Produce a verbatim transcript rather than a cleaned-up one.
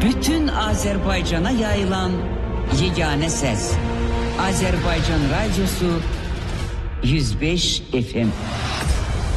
bütün Azerbaycan'a yayılan yegane ses. Azerbaycan Radyosu yüz beş F M.